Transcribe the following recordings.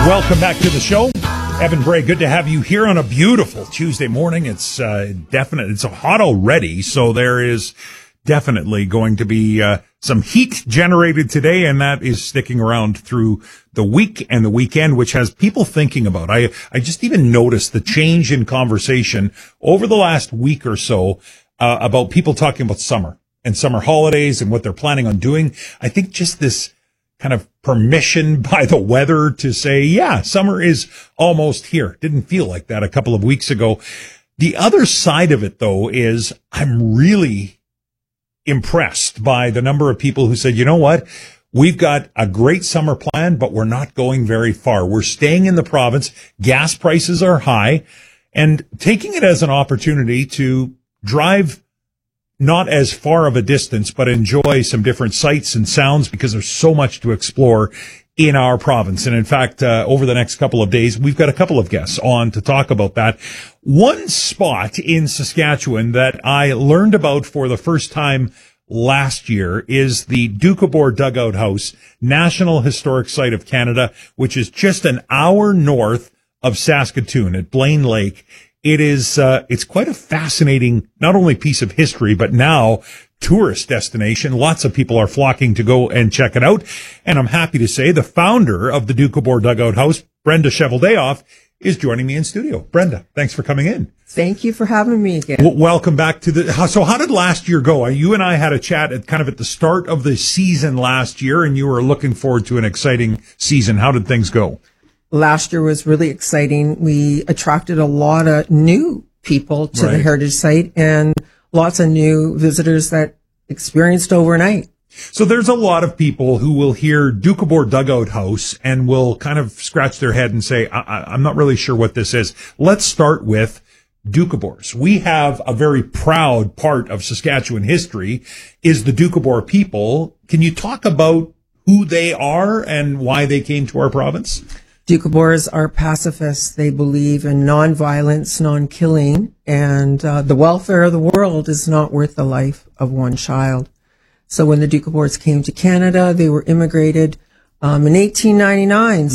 Welcome back to the show. Evan Bray, good to have you here on a beautiful Tuesday morning. It's it's hot already, so there is definitely going to be some heat generated today, and that is sticking around through the week and the weekend, which has people thinking about. I just even noticed the change in conversation over the last week or so about people talking about summer and summer holidays and what they're planning on doing. I think just this kind of permission by the weather to say, yeah, summer is almost here. Didn't feel like that a couple of weeks ago. The other side of it, though, is I'm really impressed by the number of people who said, you know what? We've got a great summer plan, but we're not going very far. We're staying in the province. Gas prices are high, and taking it as an opportunity to drive not as far of a distance, but enjoy some different sights and sounds, because there's so much to explore in our province. And in fact, over the next couple of days, we've got a couple of guests on to talk about that. One spot in Saskatchewan that I learned about for the first time last year is the Doukhobor Dugout House, National Historic Site of Canada, which is just an hour north of Saskatoon at Blaine Lake. It is, it's quite a fascinating, not only piece of history, but now tourist destination. Lots of people are flocking to go and check it out. And I'm happy to say the founder of the Doukhobor Dugout House, Brenda Cheveldayoff, is joining me in studio. Brenda, thanks for coming in. Thank you for having me again. Well, welcome back to so how did last year go? You and I had a chat at the start of the season last year, and you were looking forward to an exciting season. How did things go? Last year was really exciting. We attracted a lot of new people to the Heritage Site and lots of new visitors that experienced overnight. So there's a lot of people who will hear Doukhobor Dugout House and will kind of scratch their head and say, I'm not really sure what this is. Let's start with Doukhobors. We have a very proud part of Saskatchewan history is the Doukhobor people. Can you talk about who they are and why they came to our province? Doukhobors are pacifists. They believe in non-violence, non-killing, and the welfare of the world is not worth the life of one child. So when the Doukhobors came to Canada, they were immigrated in 1899.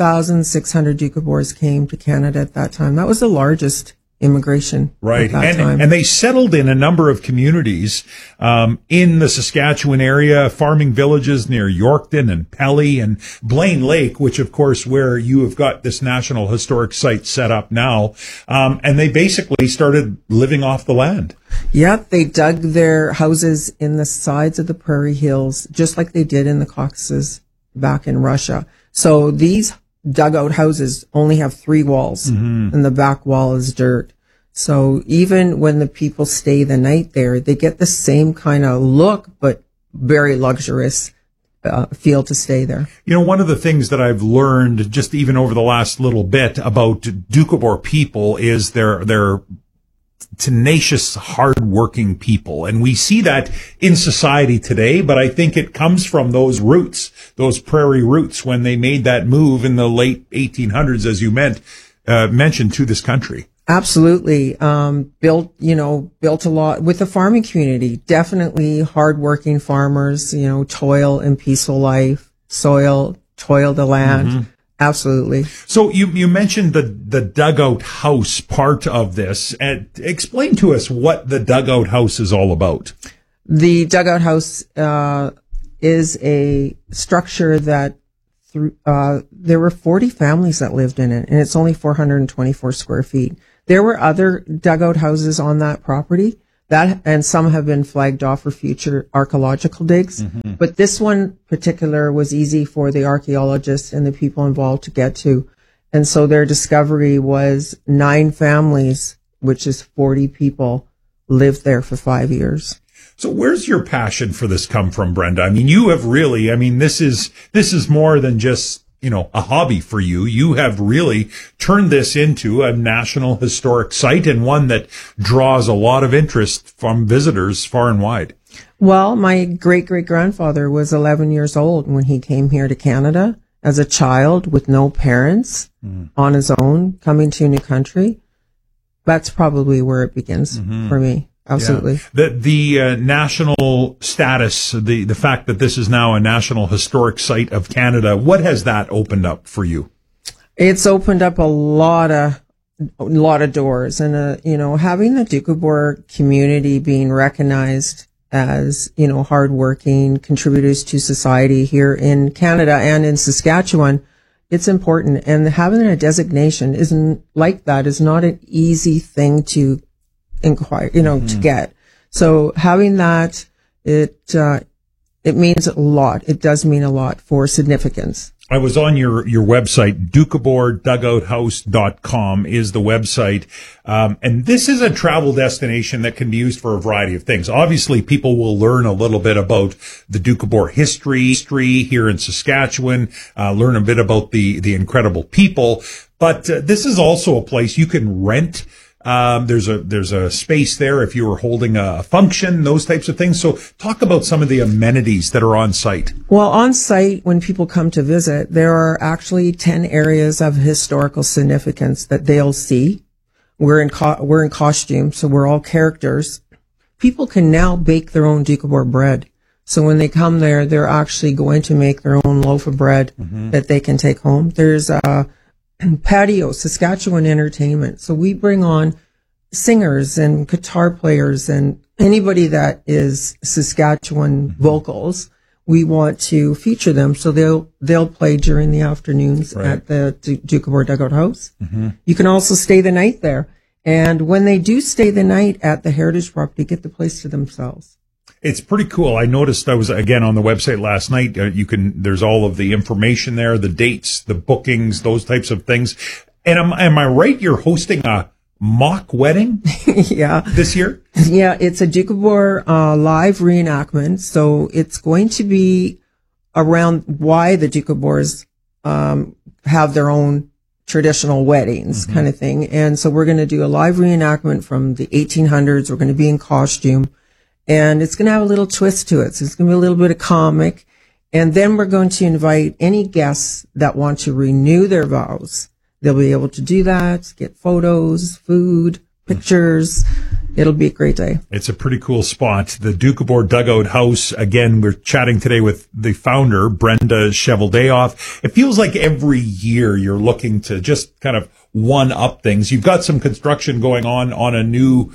7,600 Doukhobors came to Canada at that time. That was the largest immigration at that time. And they settled in a number of communities in the Saskatchewan area, farming villages near Yorkton and Pelly and Blaine Lake, which of course where you have got this National Historic Site set up now. And they basically started living off the land. Yeah, they dug their houses in the sides of the prairie hills, just like they did in the Caucasus back in Russia. So these dugout houses only have 3 walls, and the back wall is dirt. So even when the people stay the night there, they get the same kind of look, but very luxurious feel to stay there. You know, one of the things that I've learned just even over the last little bit about Doukhobor people is they're tenacious, hard-working people. And we see that in society today, but I think it comes from those roots, those prairie roots, when they made that move in the late 1800s, as you mentioned, to this country. Absolutely. Built a lot with the farming community. Definitely hard-working farmers, toil and peaceful life, toil the land. Absolutely. So you mentioned the dugout house part of this. And explain to us what the dugout house is all about. The dugout house is a structure that there were 40 families that lived in it, and it's only 424 square feet. There were other dugout houses on that property, and some have been flagged off for future archaeological digs. But this one particular was easy for the archaeologists and the people involved to get to. And so their discovery was 9 families, which is 40 people, lived there for 5 years. So where's your passion for this come from, Brenda? I mean, you have really, this is more than just, a hobby for you. You have really turned this into a National Historic Site and one that draws a lot of interest from visitors far and wide. Well, my great-great-grandfather was 11 years old when he came here to Canada as a child with no parents, on his own, coming to a new country. That's probably where it begins for me. Absolutely. Yeah. The national status, the fact that this is now a National Historic Site of Canada, what has that opened up for you? It's opened up a lot of doors, and having the Doukhobor community being recognized as hardworking contributors to society here in Canada and in Saskatchewan, it's important. And having a designation is not an easy thing to inquire, to get. So having that, it means a lot. It does mean a lot for significance. I was on your website, DoukhoborDugoutHouse.com is the website. And this is a travel destination that can be used for a variety of things. Obviously, people will learn a little bit about the Doukhobor history here in Saskatchewan, learn a bit about the incredible people. But this is also a place you can rent. There's a space there if you were holding a function, those types of things. So talk about some of the amenities that are on site. Well, on site, when people come to visit, there are actually 10 areas of historical significance that they'll see. We're in costume, so we're all characters. People can now bake their own Doukhobor bread. So when they come there, they're actually going to make their own loaf of bread that they can take home. There's patio, Saskatchewan Entertainment. So we bring on singers and guitar players and anybody that is Saskatchewan vocals. We want to feature them, so they'll play during the afternoons at the Doukhobor Dugout House. You can also stay the night there, and when they do stay the night at the Heritage property, get the place to themselves. It's pretty cool. I noticed I was again on the website last night. There's all of the information there, the dates, the bookings, those types of things. And am I right? You're hosting a mock wedding? Yeah. This year? Yeah. It's a Doukhobor, live reenactment. So it's going to be around why the Doukhobors, have their own traditional weddings kind of thing. And so we're going to do a live reenactment from the 1800s. We're going to be in costume. And it's going to have a little twist to it. So it's going to be a little bit of comic. And then we're going to invite any guests that want to renew their vows. They'll be able to do that, get photos, food, pictures. It'll be a great day. It's a pretty cool spot. The Doukhobor Dugout House. Again, we're chatting today with the founder, Brenda Cheveldayoff. It feels like every year you're looking to just kind of one up things. You've got some construction going on a new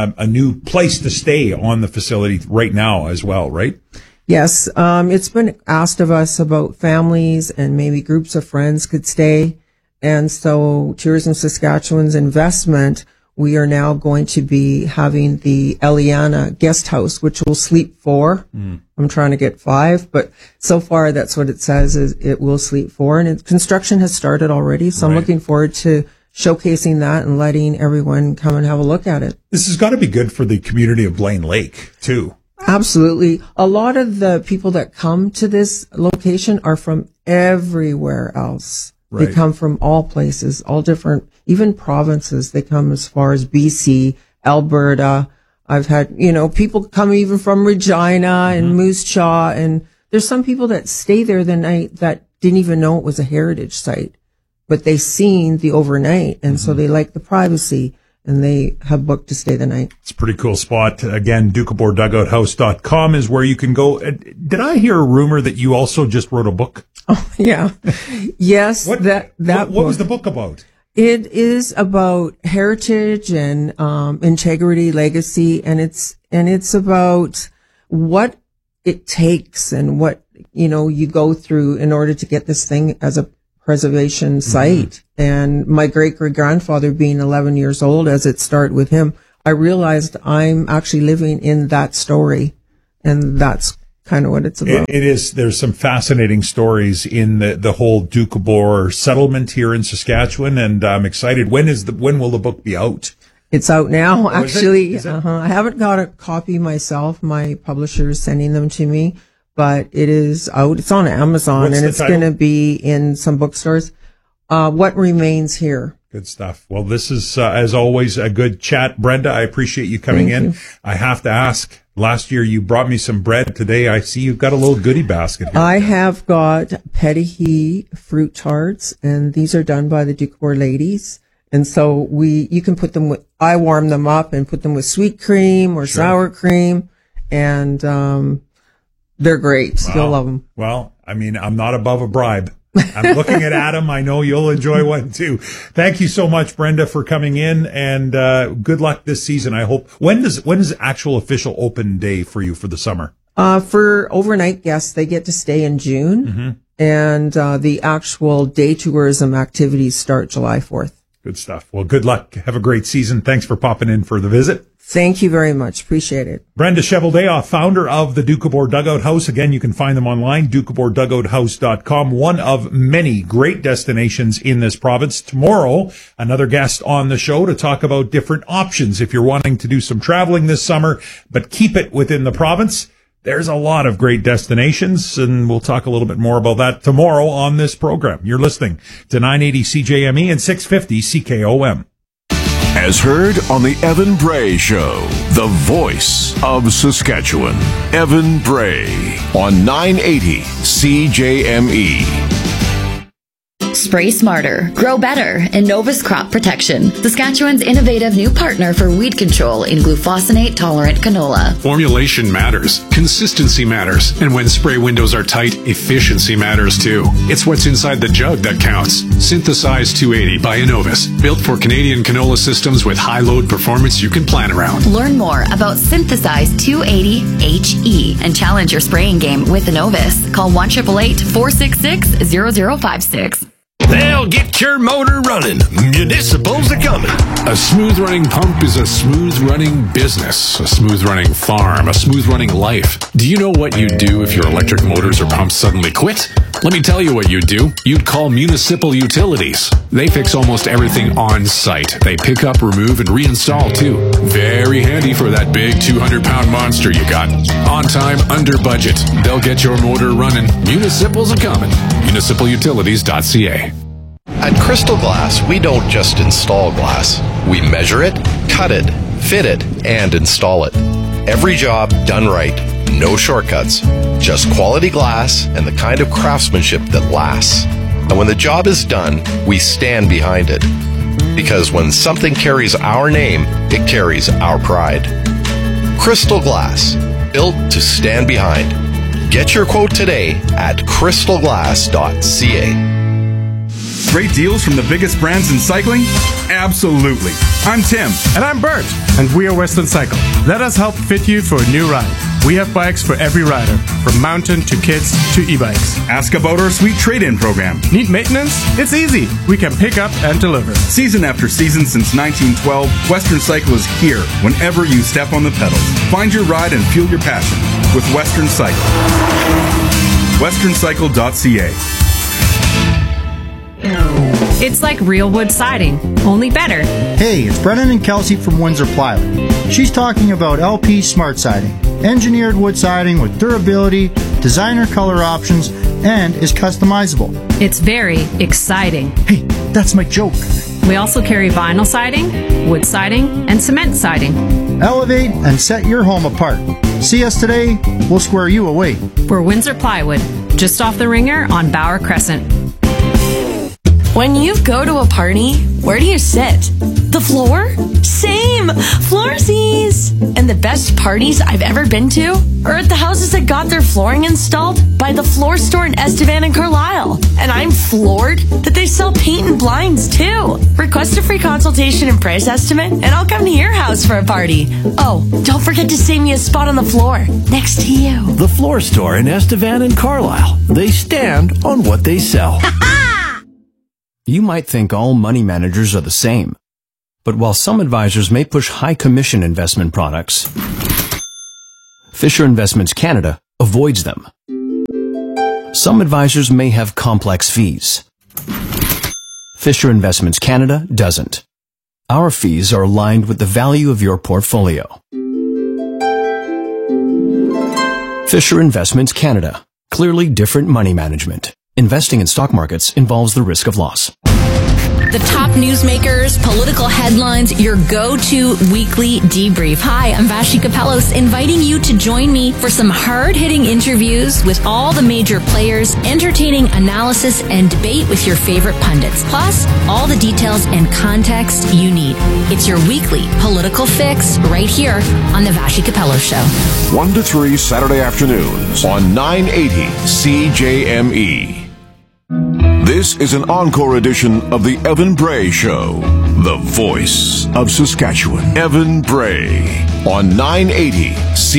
place to stay on the facility right now as well, right? Yes. It's been asked of us about families and maybe groups of friends could stay. And so Tourism Saskatchewan's investment, we are now going to be having the Eliana guest house, which will sleep 4. I'm trying to get 5, but so far that's what it says, is it will sleep 4. And construction has started already. So I'm looking forward to showcasing that and letting everyone come and have a look at it. This has got to be good for the community of Blaine Lake too. Absolutely. A lot of the people that come to this location are from everywhere else. They come from all places, all different, even provinces. They come as far as BC, Alberta. I've had, people come even from Regina and Moose Jaw. And there's some people that stay there the night that didn't even know it was a heritage site, but they seen the overnight. And so they like the privacy and they have booked to stay the night. It's a pretty cool spot. Again, DoukhoborDugoutHouse.com is where you can go. Did I hear a rumor that you also just wrote a book? Oh, yeah. Yes. What was the book about? It is about heritage and integrity, legacy, and it's about what it takes and what you go through in order to get this thing as a preservation site. And my great-great-grandfather being 11 years old, as it started with him, I realized I'm actually living in that story, and that's kind of what it's about. It is. There's some fascinating stories in the whole Doukhobor settlement here in Saskatchewan, and I'm excited. When will the book be out? It's out now, actually. Is it? I haven't got a copy myself. My publisher is sending them to me, but it is out. It's on Amazon, and it's going to be in some bookstores. What Remains Here. Good stuff. Well, this is, as always, a good chat. Brenda, I appreciate you coming in. I have to ask, last year you brought me some bread. Today I see you've got a little goodie basket here. I have got Petithy fruit tarts, and these are done by the Doukhobor ladies. And so you can put them I warm them up and put them with sweet cream or sour cream, and they're great. Wow. You'll love them. Well, I mean, I'm not above a bribe. I'm looking at Adam. I know you'll enjoy one too. Thank you so much, Brenda, for coming in, and good luck this season. I hope. When is actual official open day for you for the summer? For overnight guests, they get to stay in June, and the actual day tourism activities start July 4th. Good stuff. Well, good luck. Have a great season. Thanks for popping in for the visit. Thank you very much. Appreciate it. Brenda Cheveldayoff, founder of the Doukhobor Dugout House. Again, you can find them online, DoukhoborDugoutHouse.com. One of many great destinations in this province. Tomorrow, another guest on the show to talk about different options if you're wanting to do some traveling this summer, but keep it within the province. There's a lot of great destinations, and we'll talk a little bit more about that tomorrow on this program. You're listening to 980 CJME and 650 CKOM. As heard on the Evan Bray Show, the voice of Saskatchewan. Evan Bray on 980 CJME. Spray smarter, grow better, and Novus Crop Protection, Saskatchewan's innovative new partner for weed control in glufosinate-tolerant canola. Formulation matters, consistency matters, and when spray windows are tight, efficiency matters too. It's what's inside the jug that counts. Synthesize 280 by Innovis, built for Canadian canola systems with high load performance you can plan around. Learn more about Synthesize 280 HE and challenge your spraying game with Innovis. Call 1-888-466-0056. They'll get your motor running. Municipals are coming. A smooth-running pump is a smooth-running business, a smooth-running farm, a smooth-running life. Do you know what you'd do if your electric motors or pumps suddenly quit? Let me tell you what you'd do. You'd call Municipal Utilities. They fix almost everything on site. They pick up, remove, and reinstall too. Very handy for that big 200-pound monster you got. On time, under budget. They'll get your motor running. Municipals are coming. MunicipalUtilities.ca. At Crystal Glass, we don't just install glass. We measure it, cut it, fit it, and install it. Every job done right. No shortcuts. Just quality glass and the kind of craftsmanship that lasts. And when the job is done, we stand behind it. Because when something carries our name, it carries our pride. Crystal Glass, built to stand behind. Get your quote today at crystalglass.ca. Great deals from the biggest brands in cycling? Absolutely. I'm Tim. And I'm Bert. And we are Western Cycle. Let us help fit you for a new ride. We have bikes for every rider, from mountain to kids to e-bikes. Ask about our sweet trade-in program. Need maintenance? It's easy. We can pick up and deliver. Season after season since 1912, Western Cycle is here whenever you step on the pedals. Find your ride and fuel your passion with Western Cycle. westerncycle.ca. It's like real wood siding, only better. Hey, it's Brennan and Kelsey from Windsor Plywood. She's talking about LP Smart Siding. Engineered wood siding with durability, designer color options, and is customizable. It's very exciting. Hey, that's my joke. We also carry vinyl siding, wood siding, and cement siding. Elevate and set your home apart. See us today, we'll square you away. We're Windsor Plywood, just off the Ringer on Bauer Crescent. When you go to a party, where do you sit? The floor? Same! Floorsies! And the best parties I've ever been to are at the houses that got their flooring installed by the Floor Store in Estevan and Carlisle. And I'm floored that they sell paint and blinds too. Request a free consultation and price estimate, and I'll come to your house for a party. Oh, don't forget to save me a spot on the floor next to you. The Floor Store in Estevan and Carlisle. They stand on what they sell. You might think all money managers are the same. But while some advisors may push high commission investment products, Fisher Investments Canada avoids them. Some advisors may have complex fees. Fisher Investments Canada doesn't. Our fees are aligned with the value of your portfolio. Fisher Investments Canada. Clearly different money management. Investing in stock markets involves the risk of loss. The top newsmakers, political headlines, your go-to weekly debrief. Hi, I'm Vashi Kapelos, inviting you to join me for some hard-hitting interviews with all the major players, entertaining analysis and debate with your favorite pundits. Plus, all the details and context you need. It's your weekly political fix right here on the Vashi Kapelos Show. 1 to 3 Saturday afternoons on 980 CJME. This is an encore edition of the Evan Bray Show, the voice of Saskatchewan. Evan Bray on 980